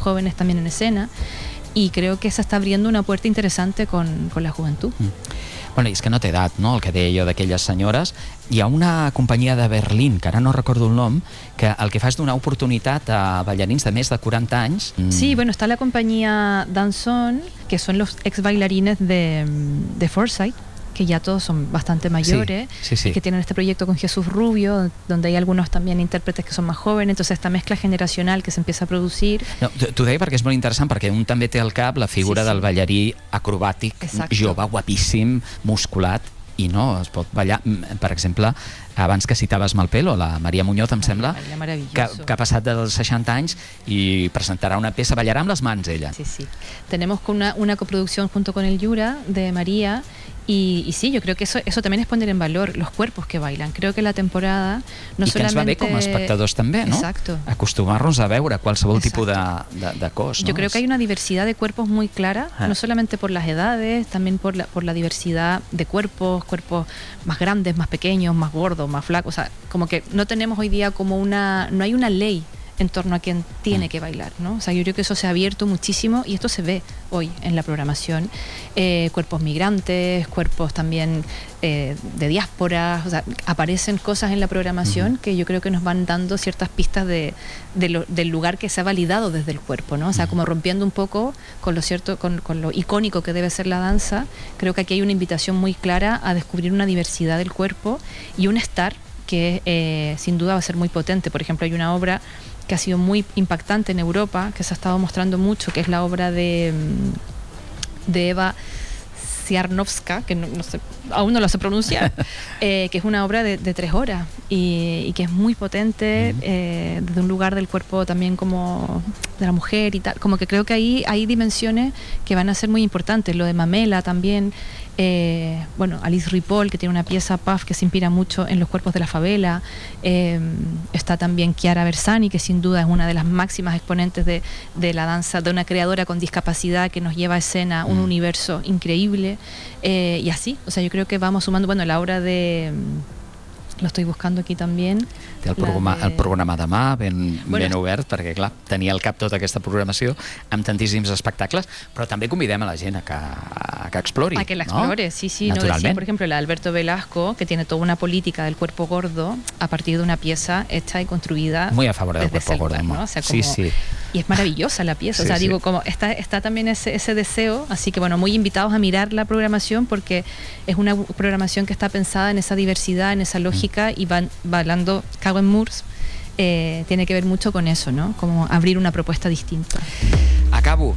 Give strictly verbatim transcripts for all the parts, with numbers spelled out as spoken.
jóvenes también en escena, y creo que se està abriendo una puerta interesante con, con la juventud. Mm. Bueno, i és que no té edat, no?, el que deia jo d'aquelles senyores. Hi ha una companyia de Berlín, que ara no recordo el nom, que el que fa és donar oportunitat a ballarins de més de quaranta anys. Sí, bueno, está la compañía Danzón, que son los ex bailarines de, de Forsyth, que ya todos son bastante mayores, sí, sí, sí. que tienen este proyecto con Jesús Rubio, donde hay algunos también intérpretes que son más jóvenes, entonces esta mezcla generacional que se empieza a producir. No, t'ho deia perquè és molt interessant, perquè un també té al cap la figura Sí, sí. del ballarí acrobàtic, Exacto. jove, guapíssim, musculat, i no, es pot ballar. Per exemple, abans que citaves Malpelo, la Maria Muñoz, em sembla, que, que ha passat dels seixanta anys i presentarà una peça, ballarà amb les mans ella. Sí, sí. Tenemos una, una coproducción junto con el Yura de María. Y, y sí, yo creo que eso, eso también es poner en valor los cuerpos que bailan. Creo que la temporada no I solamente... que ens va bé com a espectadors també, no? Exacto. Acostumar-nos a veure qualsevol Exacto. tipus de, de, de cos. ¿no? Yo creo que hay una diversidad de cuerpos muy clara, Ah. no solamente por las edades, también por la, por la diversidad de cuerpos, cuerpos más grandes, más pequeños, más gordos, más flacos. O sea, como que no tenemos hoy día como una... No hay una ley en torno a quien tiene que bailar, ¿no? O sea, yo creo que eso se ha abierto muchísimo y esto se ve hoy en la programación. Eh, cuerpos migrantes, cuerpos también eh, de diáspora, o sea, aparecen cosas en la programación uh-huh. que yo creo que nos van dando ciertas pistas de, de lo, del lugar que se ha validado desde el cuerpo, ¿no? O sea, uh-huh. como rompiendo un poco con lo cierto, con, con lo icónico que debe ser la danza. Creo que aquí hay una invitación muy clara a descubrir una diversidad del cuerpo y un estar que eh, sin duda va a ser muy potente. Por ejemplo, hay una obra que ha sido muy impactante en Europa, que se ha estado mostrando mucho, que es la obra de, de Eva Siarnowska, que no, no sé, aún no lo sé pronunciar, eh, que es una obra de, de tres horas y, y que es muy potente, eh, desde un lugar del cuerpo también como de la mujer y tal. Como que creo que ahí hay dimensiones que van a ser muy importantes. Lo de Mamela también. Eh, bueno, Alice Ripoll, que tiene una pieza Puff que se inspira mucho en los cuerpos de la favela. Eh, está también Chiara Bersani, que sin duda es una de las máximas exponentes de, de la danza, de una creadora con discapacidad que nos lleva a escena un mm. universo increíble. Eh, y así, o sea, yo creo que vamos sumando, bueno, la obra de... Lo estoy buscando aquí también. Té el programa, de... el programa demà ben, bueno, ben obert, perquè clar, tenia al cap tota aquesta programació amb tantíssims espectacles, però també convidem a la gent a que, a que explori. A que la explore, ¿no? sí, sí. No, decía, por ejemplo, la de Alberto Velasco, que tiene toda una política del cuerpo gordo a partir de una pieza hecha y construida. Muy a favor del cuerpo lugar, gordo. ¿no? O sea, como, sí, sí. Y es maravillosa la pieza. Sí, o sea, sí. digo, como está, está también ese, ese deseo, así que bueno, muy invitados a mirar la programación porque es una programación que está pensada en esa diversidad, en esa lógica mm. y van bailando Cowan Moores. Eh, tiene que ver mucho con eso, ¿no? Como abrir una propuesta distinta. Acabo.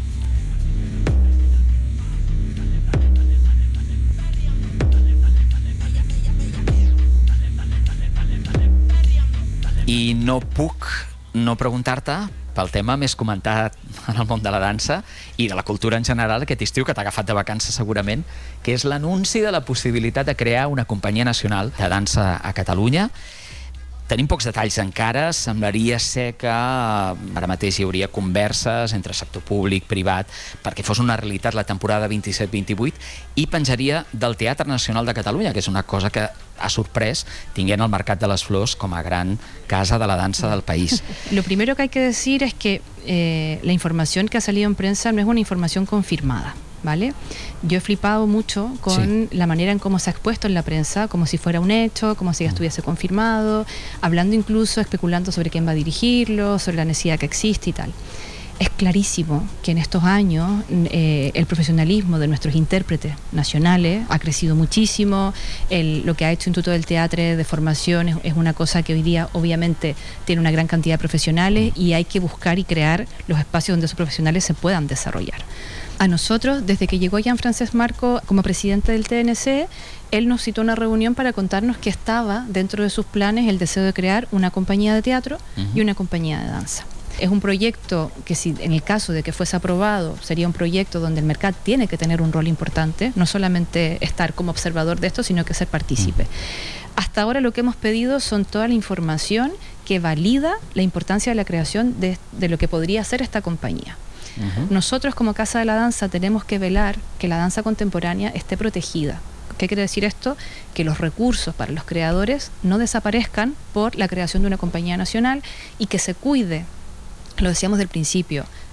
I no puc no preguntar-te pel tema més comentat en el món de la dansa i de la cultura en general aquest estiu, que t'ha agafat de vacances segurament, que és l'anunci de la possibilitat de crear una companyia nacional de dansa a Catalunya. Tenim pocs detalls encara, semblaria ser que ara mateix hi hauria converses entre sector públic, privat, perquè fos una realitat la temporada vint-i-set vint-i-vuit i penjaria del Teatre Nacional de Catalunya, que és una cosa que ha sorprès tinguent el Mercat de les Flors com a gran casa de la dansa del país. Lo primero que hay que decir es que eh, la información que ha salido en prensa no es una información confirmada, ¿vale? Yo he flipado mucho con sí. la manera en cómo se ha expuesto en la prensa, como si fuera un hecho, como si ya estuviese confirmado, hablando incluso, especulando sobre quién va a dirigirlo, sobre la necesidad que existe y tal. Es clarísimo que en estos años eh, el profesionalismo de nuestros intérpretes nacionales ha crecido muchísimo. El, lo que ha hecho Instituto del Teatro de formación es, es una cosa que hoy día obviamente tiene una gran cantidad de profesionales y hay que buscar y crear los espacios donde esos profesionales se puedan desarrollar. A nosotros, desde que llegó Jean-Francesc Marco como presidente del T N C, él nos citó una reunión para contarnos que estaba dentro de sus planes el deseo de crear una compañía de teatro uh-huh. y una compañía de danza. Es un proyecto que, si en el caso de que fuese aprobado, sería un proyecto donde el mercado tiene que tener un rol importante, no solamente estar como observador de esto, sino que ser partícipe. Hasta ahora lo que hemos pedido son toda la información que valida la importancia de la creación de, de lo que podría ser esta compañía. Uh-huh. Nosotros como Casa de la Danza tenemos que velar que la danza contemporánea esté protegida. ¿Qué quiere decir esto? Que los recursos para los creadores no desaparezcan por la creación de una compañía nacional y que se cuide, lo decíamos del principio,